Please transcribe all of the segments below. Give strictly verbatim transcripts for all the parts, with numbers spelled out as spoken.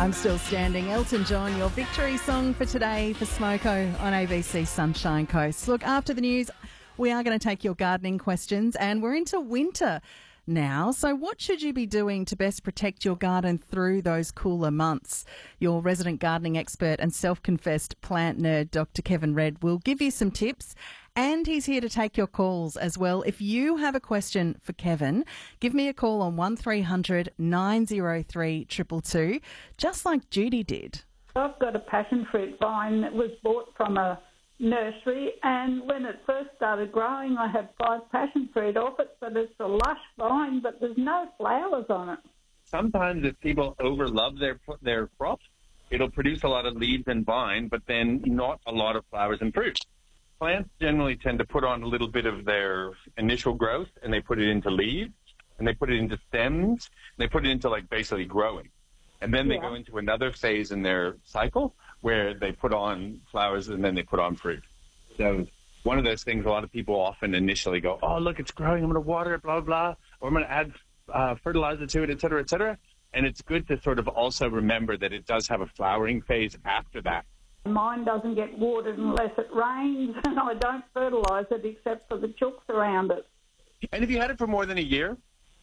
I'm Still Standing. Elton John, your victory song for today for Smoko on A B C Sunshine Coast. Look, after the news, we are going to take your gardening questions, and we're into winter now. So what should you be doing to best protect your garden through those cooler months? Your resident gardening expert and self-confessed plant nerd, Doctor Kevin Red, will give you some tips. And he's here to take your calls as well. If you have a question for Kevin, give me a call on one three hundred nine oh three two two two, just like Judy did. I've got a passion fruit vine that was bought from a nursery, and when it first started growing, I had five passion fruit off it, but it's a lush vine, but there's no flowers on it. Sometimes if people overlove their their crops, it'll produce a lot of leaves and vine, but then not a lot of flowers and fruit. Plants generally tend to put on a little bit of their initial growth, and they put it into leaves, and they put it into stems, and they put it into, like, basically growing. And then they Yeah. go into another phase in their cycle where they put on flowers and then they put on fruit. So one of those things a lot of people often initially go, oh, look, it's growing, I'm going to water it, blah, blah, or I'm going to add uh, fertilizer to it, et cetera, et cetera. And it's good to sort of also remember that it does have a flowering phase after that. Mine doesn't get watered unless it rains, and I don't fertilise it except for the chooks around it. And if you had it for more than a year?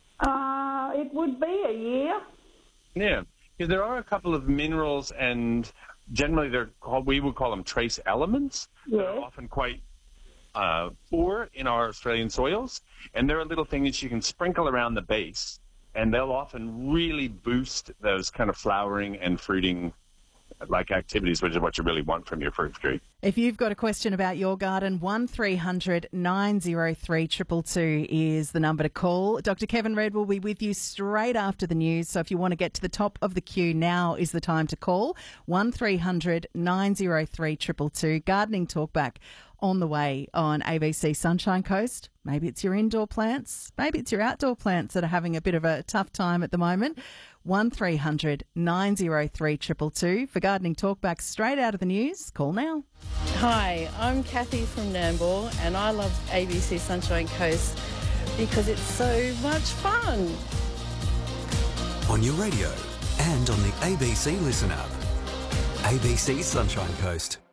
Uh, it would be a year. Yeah, because there are a couple of minerals, and generally they're called, we would call them trace elements. Yeah. They're often quite uh, poor in our Australian soils, and they're a little thing that you can sprinkle around the base, and they'll often really boost those kind of flowering and fruiting like activities, which is what you really want from your fruit tree. If you've got a question about your garden, one three hundred nine oh three two two two is the number to call. Doctor Kevin Red will be with you straight after the news, so if you want to get to the top of the queue, now is the time to call. one three hundred nine oh three two two two. Gardening Talkback on the way on A B C Sunshine Coast. Maybe it's your indoor plants. Maybe it's your outdoor plants that are having a bit of a tough time at the moment. one three hundred nine oh three two two two. For Gardening Talkback straight out of the news, call now. Hi, I'm Kathy from Nambour, and I love A B C Sunshine Coast because it's so much fun. On your radio and on the A B C Listen app. A B C Sunshine Coast.